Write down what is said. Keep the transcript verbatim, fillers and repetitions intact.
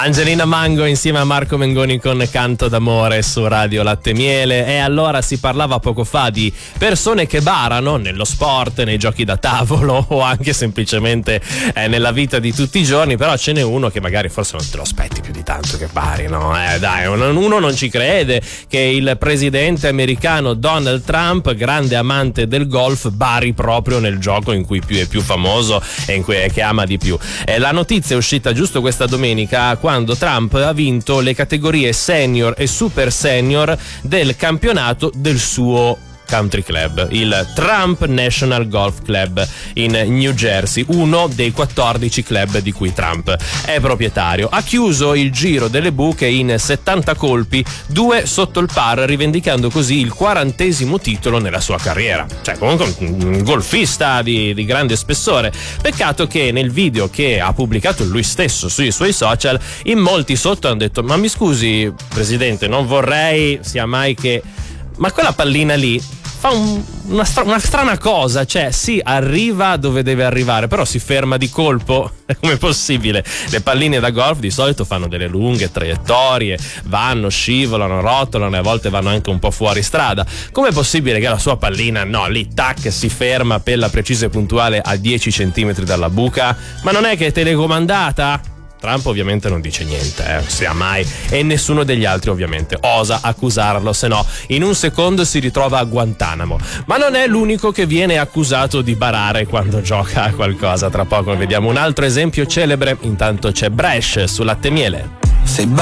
Angelina Mango insieme a Marco Mengoni con Canto d'amore su Radio Latte e Miele. E allora si parlava poco fa di persone che barano nello sport, nei giochi da tavolo o anche semplicemente eh, nella vita di tutti i giorni, però ce n'è uno che magari forse non te lo aspetti più di tanto che bari, no? Eh dai, uno non ci crede che il presidente americano Donald Trump, grande amante del golf, bari proprio nel gioco in cui più è più famoso e in cui è, che ama di più. Eh, la notizia è uscita giusto questa domenica, quando Trump ha vinto le categorie senior e super senior del campionato del suo country club, il Trump National Golf Club in New Jersey, uno dei quattordici club di cui Trump è proprietario. Ha chiuso il giro delle buche in settanta colpi, due sotto il par, rivendicando così il quarantesimo titolo nella sua carriera. Cioè, comunque un golfista di, di grande spessore. Peccato che nel video che ha pubblicato lui stesso sui suoi social, in molti sotto hanno detto: ma mi scusi presidente, non vorrei sia mai che... ma quella pallina lì fa un, una, stra- una strana cosa, cioè sì, arriva dove deve arrivare, però si ferma di colpo. Com'è possibile? Le palline da golf di solito fanno delle lunghe traiettorie, vanno, scivolano, rotolano e a volte vanno anche un po' fuori strada. Com'è possibile che la sua pallina, no, lì tac, si ferma per la precisa e puntuale a dieci centimetri dalla buca? Ma non è che è telecomandata? Trump ovviamente non dice niente, eh, sia mai, e nessuno degli altri ovviamente osa accusarlo, se no in un secondo si ritrova a Guantanamo. Ma non è l'unico che viene accusato di barare quando gioca a qualcosa. Tra poco vediamo un altro esempio celebre. Intanto c'è Bresh su Latte e Miele. Sei